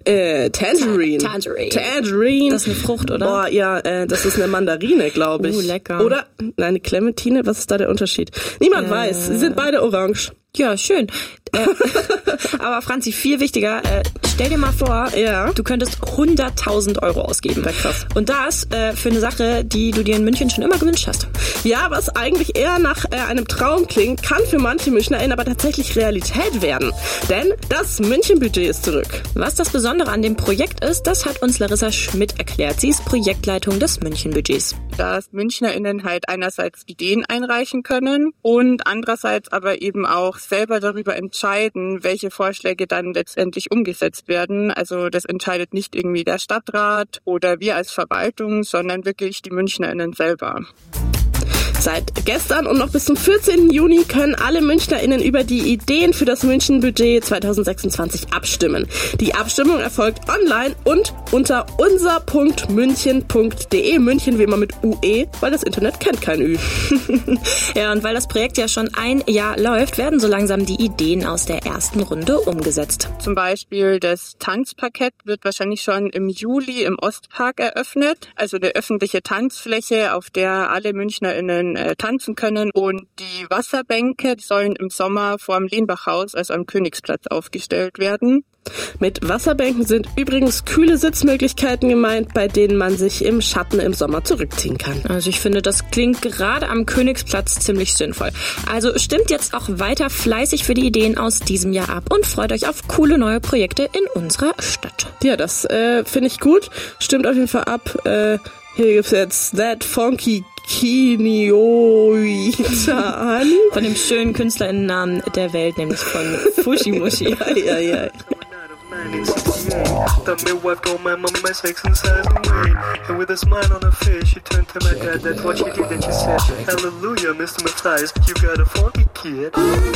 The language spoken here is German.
Tangerine. Tangerine. Das ist eine Frucht, oder? Boah, ja, das ist eine Mandarine, glaube ich. Lecker. Oder eine Clementine, was ist da der Unterschied? Niemand weiß, sie sind beide orange. Ja, schön. Aber Franzi, viel wichtiger, stell dir mal vor, du könntest 100.000 Euro ausgeben. Krass. Und das für eine Sache, die du dir in München schon immer gewünscht hast. Ja, was eigentlich eher nach einem Traum klingt, kann für manche MünchnerInnen aber tatsächlich Realität werden. Denn das München-Budget ist zurück. Was das Besondere an dem Projekt ist, das hat uns Larissa Schmidt erklärt. Sie ist Projektleitung des München-Budgets. Dass MünchnerInnen halt einerseits Ideen einreichen können und andererseits aber eben auch selber darüber entscheiden, welche Vorschläge dann letztendlich umgesetzt werden. Also das entscheidet nicht irgendwie der Stadtrat oder wir als Verwaltung, sondern wirklich die MünchnerInnen selber. Seit gestern und noch bis zum 14. Juni können alle MünchnerInnen über die Ideen für das München-Budget 2026 abstimmen. Die Abstimmung erfolgt online und unter unser.münchen.de. München wie immer mit UE, weil das Internet kennt kein Ü. Ja, und weil das Projekt ja schon ein Jahr läuft, werden so langsam die Ideen aus der ersten Runde umgesetzt. Zum Beispiel das Tanzparkett wird wahrscheinlich schon im Juli im Ostpark eröffnet. Also eine öffentliche Tanzfläche, auf der alle MünchnerInnen tanzen können, und die Wasserbänke sollen im Sommer vor dem Lehnbachhaus, also am Königsplatz, aufgestellt werden. Mit Wasserbänken sind übrigens kühle Sitzmöglichkeiten gemeint, bei denen man sich im Schatten im Sommer zurückziehen kann. Also ich finde, das klingt gerade am Königsplatz ziemlich sinnvoll. Also stimmt jetzt auch weiter fleißig für die Ideen aus diesem Jahr ab und freut euch auf coole neue Projekte in unserer Stadt. Ja, das finde ich gut. Stimmt auf jeden Fall ab. Hier gibt's jetzt That Funky Kinioita. Von dem schönen KünstlerInnennamen der Welt, nämlich von Fushimushi. ja. 1968. The midwife told my mom my sex and size and weight. And with a smile on her face, she turned to my dad. That's what she did. And she said, Hallelujah, Mr. Matthias, you got a funky kid.